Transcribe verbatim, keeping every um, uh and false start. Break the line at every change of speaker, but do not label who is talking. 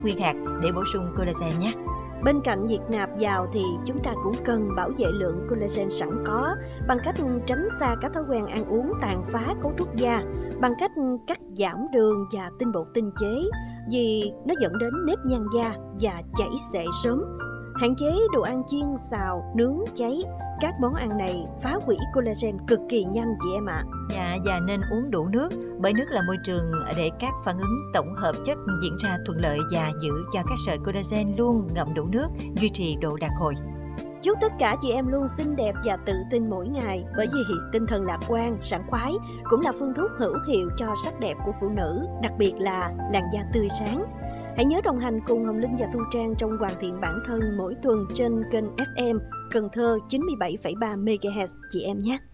nguyên hạt để bổ sung collagen nhé.
Bên cạnh việc nạp vào thì chúng ta cũng cần bảo vệ lượng collagen sẵn có bằng cách tránh xa các thói quen ăn uống tàn phá cấu trúc da, bằng cách cắt giảm đường và tinh bột tinh chế, vì nó dẫn đến nếp nhăn da và chảy xệ sớm. Hạn chế đồ ăn chiên, xào, nướng, cháy. Các món ăn này phá hủy collagen cực kỳ nhanh chị em ạ. À.
Dạ, và nên uống đủ nước, bởi nước là môi trường để các phản ứng tổng hợp chất diễn ra thuận lợi và giữ cho các sợi collagen luôn ngậm đủ nước, duy trì độ đàn hồi.
Chúc tất cả chị em luôn xinh đẹp và tự tin mỗi ngày, bởi vì tinh thần lạc quan, sảng khoái cũng là phương thuốc hữu hiệu cho sắc đẹp của phụ nữ, đặc biệt là làn da tươi sáng. Hãy nhớ đồng hành cùng Hồng Linh và Thu Trang trong hoàn thiện bản thân mỗi tuần trên kênh ép em Cần Thơ chín mươi bảy phẩy ba mê ga héc chị em nhé.